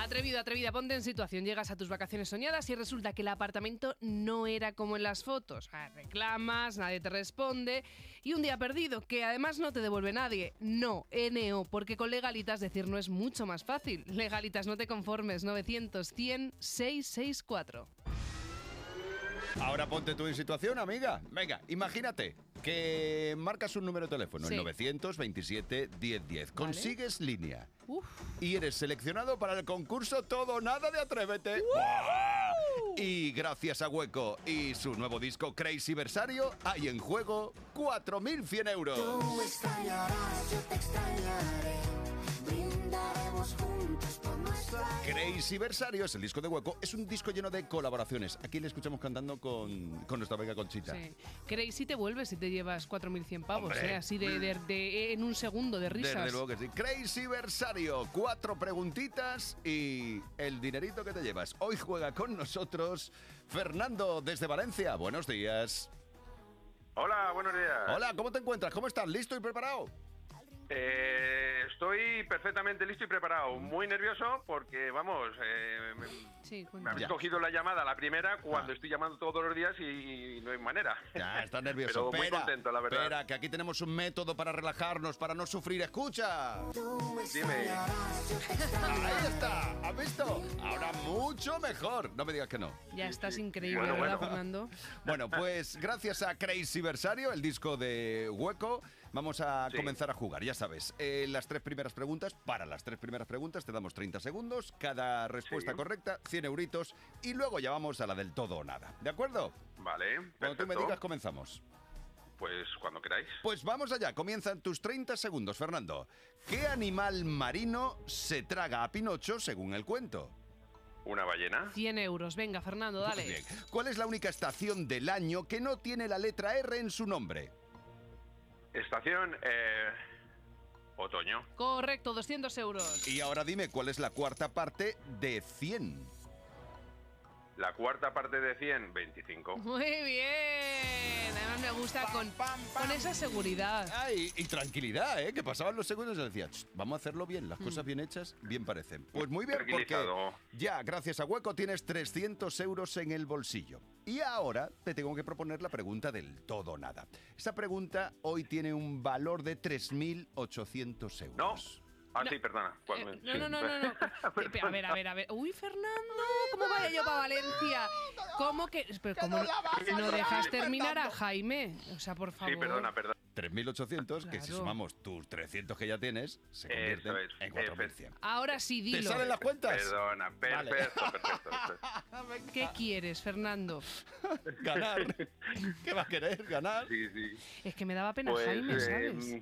Atrevido, atrevida, ponte en situación. Llegas a tus vacaciones soñadas y resulta que el apartamento no era como en las fotos. Reclamas, nadie te responde y un día perdido, que además no te devuelve nadie. No, NO, porque con Legalitas decir no es mucho más fácil. Legalitas, no te conformes, 900-100-664. Ahora ponte tú en situación, amiga. Venga, imagínate que marcas un número de teléfono, Sí. el 927-1010. Consigues línea. Uf. Y eres seleccionado para el concurso Todo o Nada de Atrévete. Y gracias a Hueco y su nuevo disco Crazy Versario, hay en juego 4.100 euros. Tú extrañarás, yo te extrañaré. Brindaremos juntos por nuestra... Crazy Versario es el disco de Hueco. Es un disco lleno de colaboraciones. Aquí le escuchamos cantando con nuestra amiga Conchita. Sí. Crazy te vuelves si te llevas 4.100 pavos, Hombre. así en un segundo de risas. Desde luego que sí. Crazy Versario, 4 preguntitas y el dinerito que te llevas. Hoy juega con nosotros Fernando desde Valencia. Buenos días. Hola, buenos días. Hola, ¿cómo te encuentras? ¿Cómo estás? ¿Listo y preparado? Estoy perfectamente listo y preparado. Muy nervioso porque, vamos, Sí, me cuenta. habéis Ya. cogido la llamada, la primera, cuando estoy llamando todos los días y no hay manera. Ya, estás nervioso. Pero muy contento, la verdad. Espera, que aquí tenemos un método para relajarnos, para no sufrir. ¡Escucha! Tú extrañarás, yo te extrañaré. Ahí está, ¿has visto? Ahora mucho mejor. No me digas que no. Ya estás increíble, Bueno, ¿verdad, bueno. Fernando? Bueno, pues gracias a Crazy Versario, el disco de Hueco, vamos a Sí. comenzar a jugar. Ya sabes, las 3 primeras preguntas, para las 3 primeras preguntas te damos 30 segundos, cada respuesta Sí. correcta, 100 euritos, y luego ya vamos a la del todo o nada. ¿De acuerdo? Vale, Cuando tú me perfecto. digas, comenzamos. Pues cuando queráis. Pues vamos allá, comienzan tus 30 segundos, Fernando. ¿Qué animal marino se traga a Pinocho según el cuento? Una ballena. 100 euros. Venga, Fernando, Muy dale. bien. ¿Cuál es la única estación del año que no tiene la letra R en su nombre? Estación, otoño. Correcto, 200 euros. Y ahora dime, ¿cuál es la cuarta parte de 100? La cuarta parte de 100, 25. Muy bien. Además me gusta con esa seguridad. Ay, y tranquilidad, ¿eh? Que pasaban los segundos y decía, "Ch, vamos a hacerlo bien, las cosas bien hechas, bien parecen". Pues muy bien, porque Tranquilizado. ya, gracias a Hueco, tienes 300 euros en el bolsillo. Y ahora te tengo que proponer la pregunta del todo o nada. Esa pregunta hoy tiene un valor de 3.800 No. euros. Ah, No. sí, perdona. No. Sí. A ver. Uy, Fernando, ¿cómo vaya yo para Valencia? ¿Cómo que...? Pero ¿cómo no dejas terminar a Jaime? O sea, por favor. Sí, perdona. 3.800, que si Claro. sumamos tus 300 que ya tienes, se convierten Eso es, en 4.100. Ahora sí, ¿Te dilo. salen las cuentas? Perdona, Vale. perfecto. ¿Qué quieres, Fernando? Ganar. ¿Qué va a querer? ¿Ganar? Sí, sí. Es que me daba pena Pues, Jaime, ¿sabes?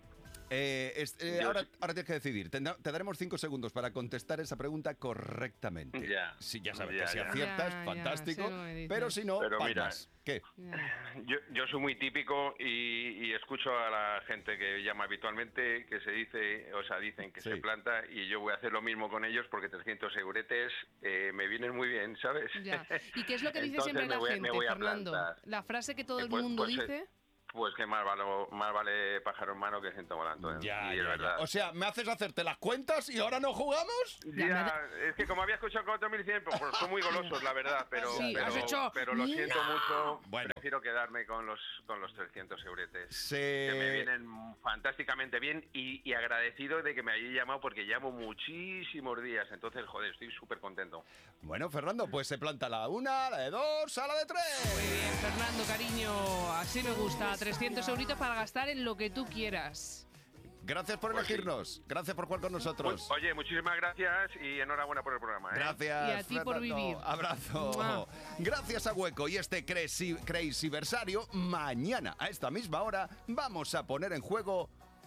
Yo ahora sí. tienes que decidir. Te daremos 5 segundos para contestar esa pregunta correctamente. Ya. Sí, ya sabes Ya, que si ya. aciertas, Ya, fantástico. sé lo que dices. Pero si no, Pero mira, palmas. ¿Qué? Yo soy muy típico y escucho a la gente que llama habitualmente que se dice, o sea, dicen que Sí. se planta y yo voy a hacer lo mismo con ellos porque 300 euretes me vienen muy bien, ¿sabes? Ya. ¿Y qué es lo que dice Entonces siempre la me gente, voy a Fernando? plantar. La frase que todo el Pues- mundo pues, dice. Pues que más vale pájaro en mano que ciento volando. ¿eh? Ya, Y ya, es verdad. ya. O sea, ¿me haces hacerte las cuentas y ahora no jugamos? Ya, es que como había escuchado 4100, pues son muy golosos, la verdad, pero, Sí, has hecho- pero lo siento mucho. Bueno. Prefiero quedarme con los 300 euretes. Se- Que me vienen fantásticamente bien y agradecido de que me hayáis llamado porque llamo muchísimos días. Entonces, joder, estoy súper contento. Bueno, Fernando, pues se planta la 1, la de 2, a la de 3. Muy bien, Fernando, cariño. Así me gusta. 300 euritos para gastar en lo que tú quieras. Gracias por Pues sí. elegirnos. Gracias por jugar con nosotros. Pues, oye, muchísimas gracias y enhorabuena por el programa. ¿eh? Gracias. Y a ti por Fernando. vivir. Abrazo. ¡Mua! Gracias a Hueco y este Crazy Versario, mañana a esta misma hora vamos a poner en juego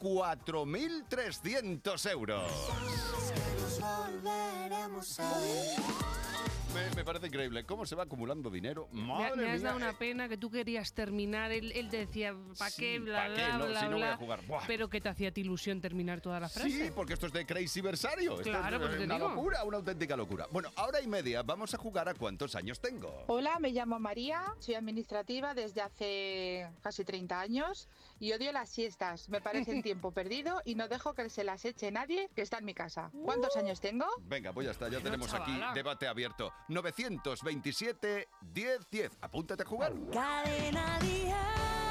4.300 euros. Que nos volveremos a ver. Me parece increíble cómo se va acumulando dinero. Madre Me has mía. dado una pena que tú querías terminar. Él te decía, ¿para Sí, qué? Bla, ¿pa' qué? bla, No, bla, si no voy bla. a jugar. Buah. Pero que te hacía ti ilusión terminar toda la frase. Sí, porque esto es de Crazy Versario. Esto Claro, es pues te una digo. locura, una auténtica locura. Bueno, hora y media vamos a jugar a cuántos años tengo. Hola, me llamo María, soy administrativa desde hace casi 30 años y odio las siestas. Me parecen tiempo perdido y no dejo que se las eche nadie que está en mi casa. ¿Cuántos años tengo? Venga, pues ya está, ya Bueno, tenemos aquí chavala. debate abierto. 927 10 10. Apúntate a jugar. Cadena Dial.